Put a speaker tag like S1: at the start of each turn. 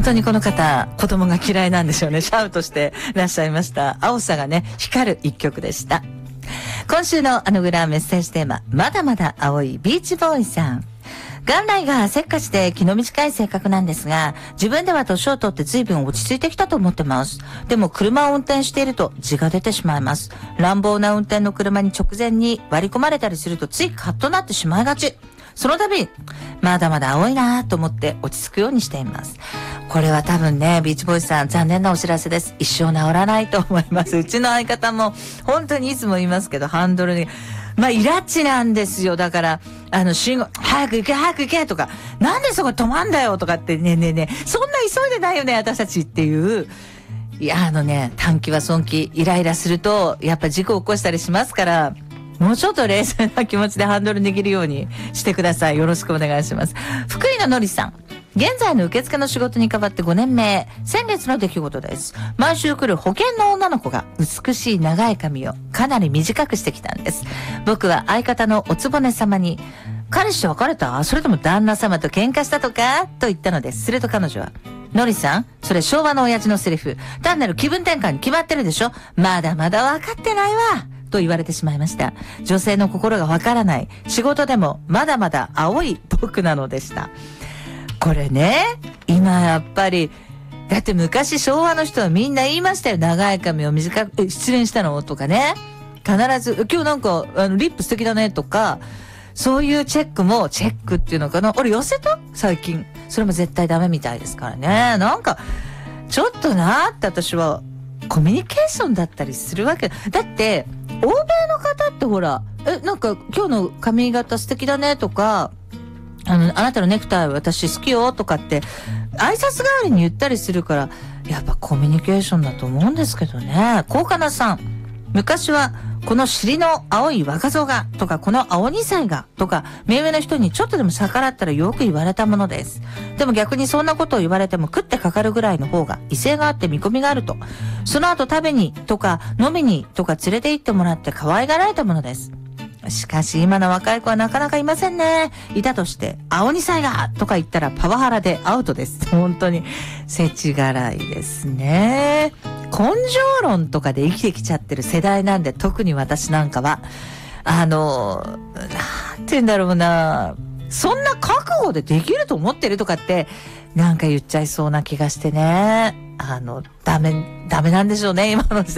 S1: 当にこの方、子供が嫌いなんでしょうね。シャウトしてらっしゃいました。青さがね、光る一曲でした。今週のアヌグラメッセージテーマ、まだまだ青いビーチボーイさん。元来がせっかちで気の短い性格なんですが、自分では年を取って随分落ち着いてきたと思ってます。でも車を運転していると字が出てしまいます。乱暴な運転の車に直前に割り込まれたりするとついカッとなってしまいがち。その度、まだまだ青いなと思って落ち着くようにしています。これは多分ね、ビーチボーイさん、残念なお知らせです。一生治らないと思います。うちの相方も、本当にいつも言いますけど、ハンドルに、イラッチなんですよ。だから、信号、早く行け、早く行けとか、なんでそこ止まんだよとかって、ねえ、そんな急いでないよね、私たちっていう。いや、短期は損期、イライラすると、やっぱ事故を起こしたりしますから、もうちょっと冷静な気持ちでハンドル握るようにしてください。よろしくお願いします。福井ののりさん。現在の受付の仕事に変わって5年目。先月の出来事です。毎週来る保険の女の子が美しい長い髪をかなり短くしてきたんです。僕は相方のおつぼね様に、彼氏と別れた？それとも旦那様と喧嘩したとかと言ったのです。すると彼女は、のりさん、それ昭和の親父のセリフ。単なる気分転換に決まってるでしょ？まだまだ分かってないわ。と言われてしまいました。女性の心がわからない。仕事でもまだまだ青い僕なのでした。これね、今やっぱり、だって昔昭和の人はみんな言いましたよ。長い髪を短く、失恋したのとかね。必ず、今日なんか、リップ素敵だねとか、そういうチェックも、チェックっていうのかな。俺寄せた？最近。それも絶対ダメみたいですからね。なんか、ちょっとなーって私は、コミュニケーションだったりするわけ。だって、欧米の方ってほら、なんか今日の髪型素敵だねとか、あなたのネクタイ私好きよとかって挨拶代わりに言ったりするから、やっぱコミュニケーションだと思うんですけどね。高かなさん。昔はこの尻の青い若造がとかこの青二歳がとか目上の人にちょっとでも逆らったらよく言われたものです。でも逆にそんなことを言われても食ってかかるぐらいの方が威勢があって見込みがあると、その後食べにとか飲みにとか連れて行ってもらって可愛がられたものです。しかし今の若い子はなかなかいませんね。いたとして青二歳がとか言ったらパワハラでアウトです。本当に世知辛いですね。根性論とかで生きてきちゃってる世代なんで、特に私なんかはなんて言うんだろうな、そんな覚悟でできると思ってるとかってなんか言っちゃいそうな気がしてね。ダメなんでしょうね、今の時代。